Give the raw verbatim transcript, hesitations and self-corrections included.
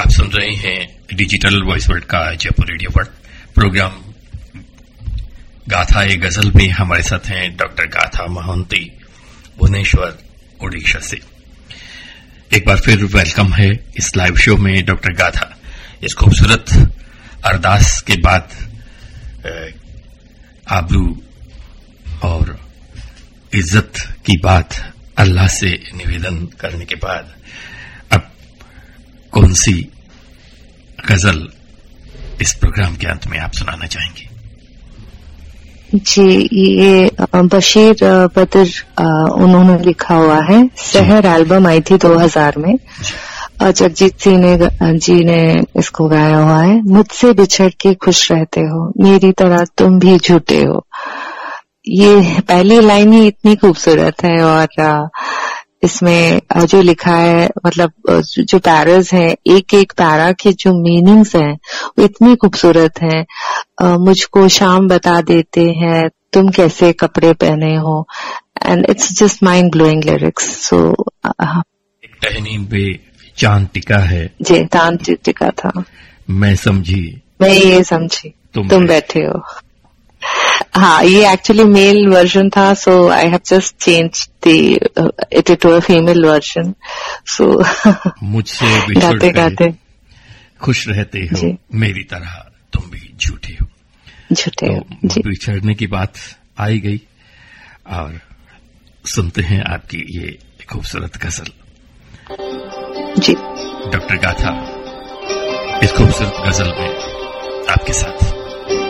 आप सुन रहे हैं डिजिटल वॉइस वर्ल्ड का जयपुर रेडियो पर प्रोग्राम गाथा ए गजल में हमारे साथ हैं डॉक्टर गाथा महांती भुवनेश्वर ओडिशा से। एक बार फिर वेलकम है इस लाइव शो में डॉक्टर गाथा। इस खूबसूरत अरदास के बाद आबरू और इज्जत की बात अल्लाह से निवेदन करने के बाद अब कौन सी गजल इस प्रोग्राम के अंत में आप सुनाना चाहेंगे? जी, ये बशीर बद्र उन्होंने लिखा हुआ है। शहर एल्बम आई थी दो हज़ार में। जगजीत सिंह ने जी ने इसको गाया हुआ है। मुझसे बिछड़ के खुश रहते हो, मेरी तरह तुम भी झूठे हो। ये पहली लाइन ही इतनी खूबसूरत है और इसमें जो लिखा है, मतलब जो पैराज हैं, एक एक पैरा के जो मीनिंग्स हैं वो इतनी खूबसूरत हैं। मुझको शाम बता देते हैं तुम कैसे कपड़े पहने हो, and it's just mind blowing lyrics. सो एक टहनी पे चांद टिका है, जी चांद टिका था, मैं समझी मैं ये समझी तुम, तुम बैठे हो। हाँ, ये एक्चुअली मेल वर्जन था, सो I have just change the it to a female version. सो मुझसे गाते गाते खुश रहते हो, मेरी तरह तुम भी झूठे हो। झूठे तो हो जी। बिछड़ने की बात आई गई और सुनते हैं आपकी ये खूबसूरत गजल। जी डॉक्टर गाथा इस खूबसूरत गजल में आपके साथ।